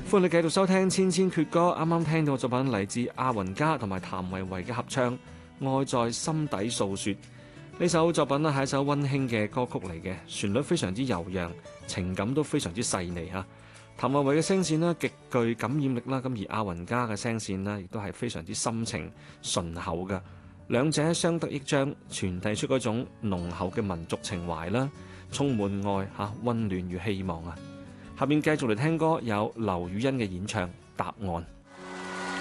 歡迎你繼續收聽千千闕歌。啱啱聽到嘅作品嚟自阿雲加同埋譚維維嘅合唱《愛在心底訴說》。呢首作品咧係一首溫馨嘅歌曲嚟嘅，旋律非常之悠揚，情感都非常之細膩嚇。譚維維嘅聲線咧極具感染力啦，咁而阿雲加嘅聲線咧亦都係非常之深情順口嘅，兩者相得益彰，傳遞出嗰種濃厚嘅民族情懷啦，充滿愛嚇、溫暖與希望啊！下面繼續嚟聽歌，有劉雨欣嘅演唱《答案》。